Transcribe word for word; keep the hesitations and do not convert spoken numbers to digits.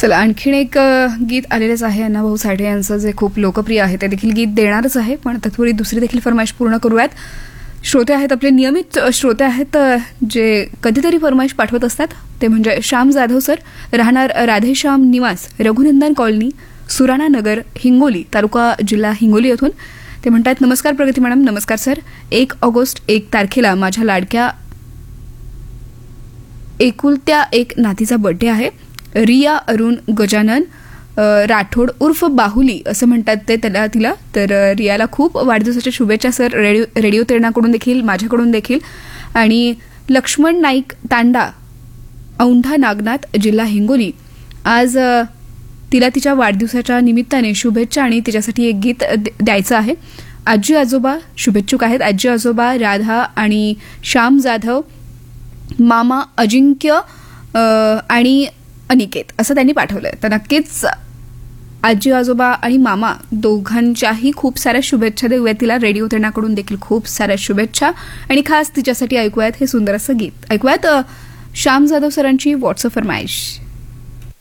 चला आणखीन एक गीत आलेलेच आहे अण्णाभाऊ साठे यांचं, जे खूप लोकप्रिय आहे. ते देखील गीत देणारच आहे, पण तत्पूर्वी दुसरी देखील फरमाईश पूर्ण करूयात. श्रोते आहेत आपले, नियमित श्रोते आहेत, जे कधीतरी फरमाईश पाठवत असतात. ते म्हणजे श्याम जाधव सर, राहणार राधेश्याम निवास, रघुनंदन कॉलनी, सुराणा नगर, हिंगोली तालुका, जिल्हा हिंगोली येथून. ते म्हणतात, नमस्कार प्रगती मॅडम. नमस्कार सर. एक ऑगस्ट एक तारखेला माझ्या लाडक्या एकुलत्या एक नातीचा बर्थडे आहे. रिया अरुण गजानन राठोड उर्फ बाहुली असं म्हणतात ते त्याला तिला. तर रियाला खूप वाढदिवसाच्या शुभेच्छा सर, रेडिओ रेडिओ तेरणाकडून देखील, माझ्याकडून देखील. आणि लक्ष्मण नाईक तांडा, औंढा नागनाथ, जिल्हा हिंगोली. आज तिला तिच्या वाढदिवसाच्या निमित्ताने शुभेच्छा आणि तिच्यासाठी एक गीत द्यायचं आहे. आजी आजोबा शुभेच्छुक आहेत. आजी आजोबा राधा आणि श्याम जाधव, मामा अजिंक्य आणि अनिकेत असं त्यांनी पाठवलंय. तर नक्कीच आजी आजोबा आणि मामा दोघांच्याही खूप साऱ्या शुभेच्छा देऊया तिला. रेडिओ तेरणाकडून देखील खूप साऱ्या शुभेच्छा. आणि खास तिच्यासाठी ऐकूयात हे सुंदर असं गीत. ऐकूयात श्याम जाधव सरांची व्हॉट्सअप फरमाईश.